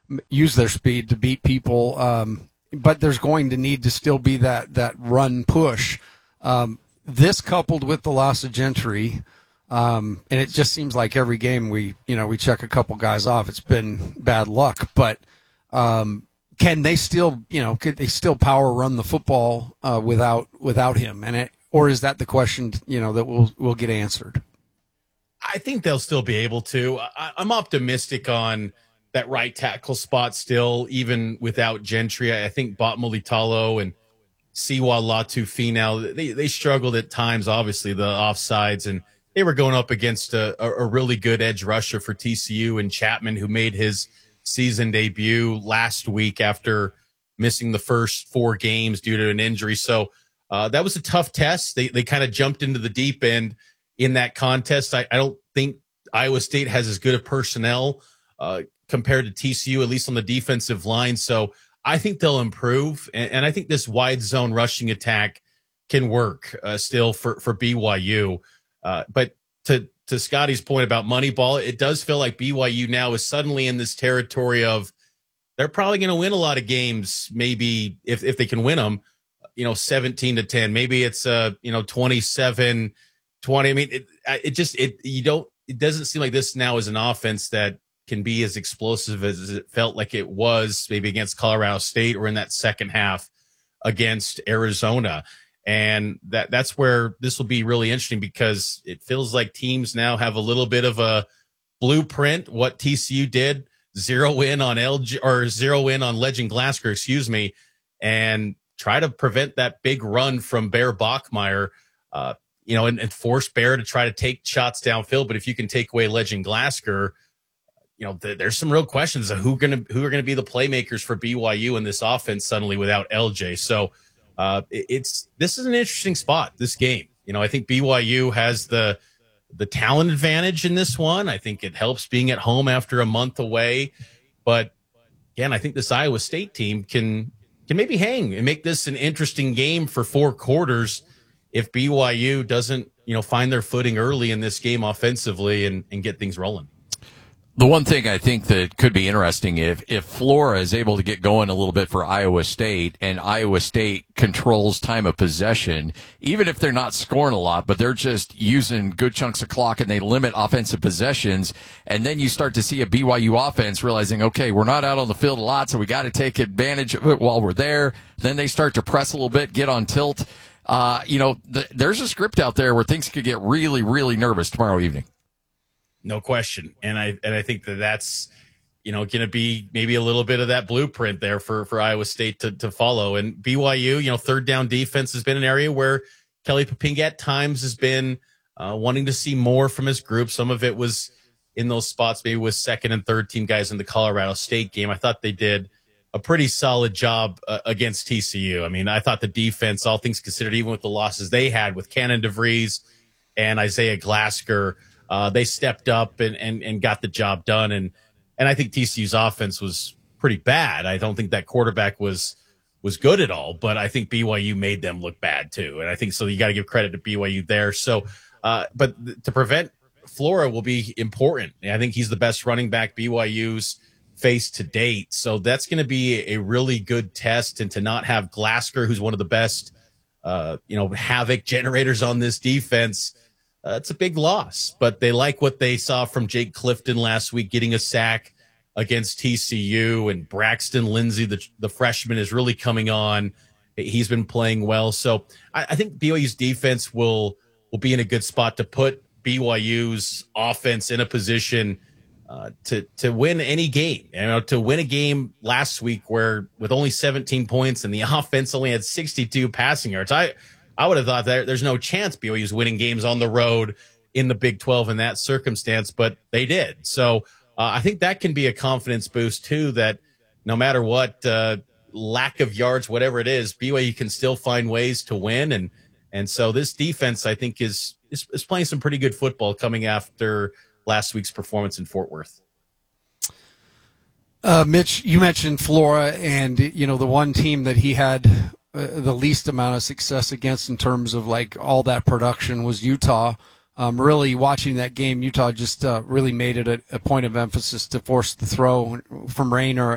use their speed to beat people. But there's going to need to still be that run push. This coupled with the loss of Gentry, and it just seems like every game we check a couple guys off. It's been bad luck, but can they still, could they still power run the football without him? Or is that the question, that we'll get answered? I think they'll still be able to. I'm optimistic on that right tackle spot still, even without Gentry. I think Botmoli Talo and Siwa Latu-Finau, they struggled at times, obviously, the offsides, and they were going up against a really good edge rusher for TCU and Chapman, who made his season debut last week after missing the first 4 games due to an injury. So that was a tough test. They kind of jumped into the deep end in that contest. I don't think Iowa State has as good a personnel compared to TCU, at least on the defensive line. So I think they'll improve, and I think this wide zone rushing attack can work still for BYU. But to Scotty's point about Moneyball, it does feel like BYU now is suddenly in this territory of they're probably going to win a lot of games, maybe if they can win them, 17-10. Maybe it's 27-20. I mean, it doesn't seem like this now is an offense that can be as explosive as it felt like it was maybe against Colorado State or in that second half against Arizona. And that's where this will be really interesting, because it feels like teams now have a little bit of a blueprint. What TCU did, zero in on Legend Glasgow, and try to prevent that big run from Bear Bachmeier, and force Bear to try to take shots downfield. But if you can take away Legend Glasgow, there's some real questions of who are going to be the playmakers for BYU in this offense suddenly without LJ. So this is an interesting spot, this game. I think BYU has the talent advantage in this one. I think it helps being at home after a month away. But again, I think this Iowa State team can maybe hang and make this an interesting game for 4 quarters if BYU doesn't, find their footing early in this game offensively and get things rolling. The one thing I think that could be interesting, if Flora is able to get going a little bit for Iowa State, and Iowa State controls time of possession, even if they're not scoring a lot, but they're just using good chunks of clock and they limit offensive possessions, and then you start to see a BYU offense realizing, okay, we're not out on the field a lot, so we got to take advantage of it while we're there. Then they start to press a little bit, get on tilt. There's a script out there where things could get really, really nervous tomorrow evening. No question. And I think that's, going to be maybe a little bit of that blueprint there for Iowa State to follow. And BYU, third down defense has been an area where Kelly Poppinga at times has been wanting to see more from his group. Some of it was in those spots, maybe with second and third team guys in the Colorado State game. I thought they did a pretty solid job against TCU. I mean, I thought the defense, all things considered, even with the losses they had with Cannon DeVries and Isaiah Glasgow, they stepped up and got the job done. And I think TCU's offense was pretty bad. I don't think that quarterback was good at all, but I think BYU made them look bad too. And I think so you got to give credit to BYU there. So, but to prevent Flora will be important. I think he's the best running back BYU's faced to date. So that's going to be a really good test. And to not have Glasgow, who's one of the best, havoc generators on this defense, it's a big loss, but they like what they saw from Jake Clifton last week, getting a sack against TCU, and Braxton Lindsey, the freshman, is really coming on. He's been playing well. So I think BYU's defense will be in a good spot to put BYU's offense in a position to win any game. To win a game last week where with only 17 points and the offense only had 62 passing yards, I would have thought that there's no chance BYU's winning games on the road in the Big 12 in that circumstance, but they did. So I think that can be a confidence boost too, that no matter what lack of yards, whatever it is, BYU can still find ways to win. And so this defense, I think, is playing some pretty good football coming after last week's performance in Fort Worth. Mitch, you mentioned Flora, and the one team that he had the least amount of success against in terms of like all that production was Utah. Really watching that game, Utah just really made it a point of emphasis to force the throw from Rayner